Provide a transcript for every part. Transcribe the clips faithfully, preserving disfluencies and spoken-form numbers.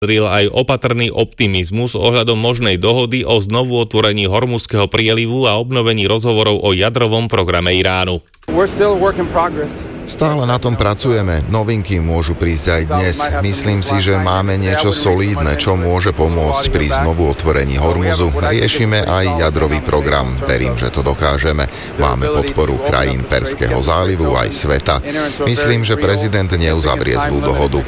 aj opatrný optimizmus ohľadom možnej dohody o znovu otvorení Hormuzského prielivu a obnovení rozhovorov o jadrovom programe Iránu. Stále na tom pracujeme. Novinky môžu prísť aj dnes. Myslím si, že máme niečo solídne, čo môže pomôcť pri znovu otvorení Hormuzu. Riešime aj jadrový program. Verím, že to dokážeme. Máme podporu krajín Perského zálivu aj sveta. Myslím, že prezident neuzavrie zlú dohodu.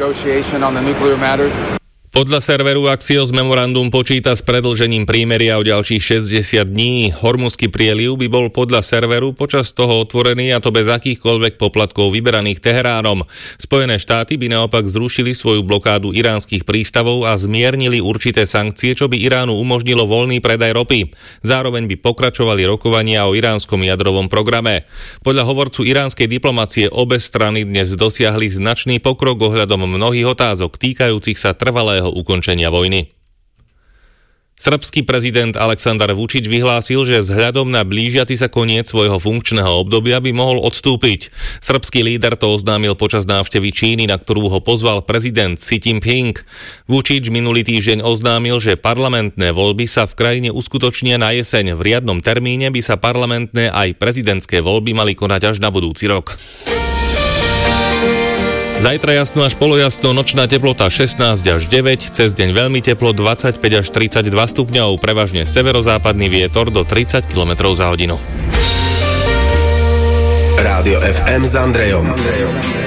Podľa serveru Axios memorandum počíta s predĺžením prímeria o ďalších šesťdesiat dní. Hormuzský prieliv by bol podľa serveru počas toho otvorený, a to bez akýchkoľvek poplatkov vyberaných Teheránom. Spojené štáty by naopak zrušili svoju blokádu iránskych prístavov a zmiernili určité sankcie, čo by Iránu umožnilo voľný predaj ropy. Zároveň by pokračovali rokovania o iránskom jadrovom programe. Podľa hovorcu iránskej diplomacie obe strany dnes dosiahli značný pokrok ohľadom mnohých otázok týkajúcich sa trvalého ukončenia vojny. Srbský prezident Aleksandar Vučić vyhlásil, že vzhľadom na blížiaci sa koniec svojho funkčného obdobia by mohol odstúpiť. Srbský líder to oznámil počas návštevy Číny, na ktorú ho pozval prezident Xi Jinping. Vučić minulý týždeň oznámil, že parlamentné voľby sa v krajine uskutočnia na jeseň. V riadnom termíne by sa parlamentné aj prezidentské voľby mali konať až na budúci rok. Zajtra jasno až polojasno, nočná teplota šestnásť až deväť, cez deň veľmi teplo dvadsaťpäť až tridsaťdva stupňov, prevažne severozápadný vietor do tridsať kilometrov za hodinu. Rádio ef em s Andrejom.